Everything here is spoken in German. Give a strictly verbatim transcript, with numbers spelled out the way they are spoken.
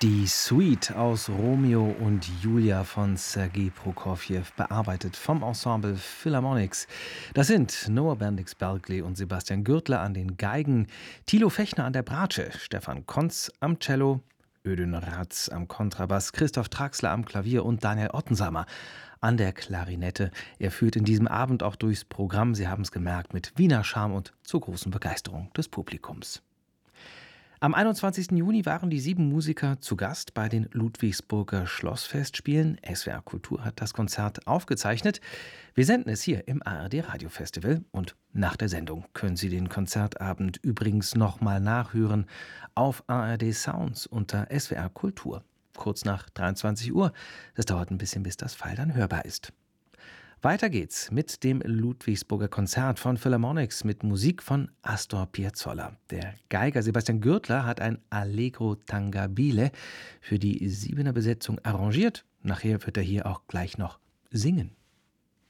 Die Suite aus Romeo und Julia von Sergei Prokofjew, bearbeitet vom Ensemble Philharmonics. Das sind Noah Bendix-Berkeley und Sebastian Gürtler an den Geigen, Thilo Fechner an der Bratsche, Stefan Konz am Cello, Ödün Ratz am Kontrabass, Christoph Traxler am Klavier und Daniel Ottensamer an der Klarinette. Er führt in diesem Abend auch durchs Programm, Sie haben es gemerkt, mit Wiener Charme und zur großen Begeisterung des Publikums. Am einundzwanzigsten Juni waren die sieben Musiker zu Gast bei den Ludwigsburger Schlossfestspielen. S W R Kultur hat das Konzert aufgezeichnet. Wir senden es hier im A R D Radiofestival und nach der Sendung können Sie den Konzertabend übrigens nochmal nachhören auf A R D Sounds unter S W R Kultur. Kurz nach dreiundzwanzig Uhr. Das dauert ein bisschen, bis das File dann hörbar ist. Weiter geht's mit dem Ludwigsburger Konzert von Philharmonics mit Musik von Astor Piazzolla. Der Geiger Sebastian Gürtler hat ein Allegro tangabile für die Siebener Besetzung arrangiert. Nachher wird er hier auch gleich noch singen.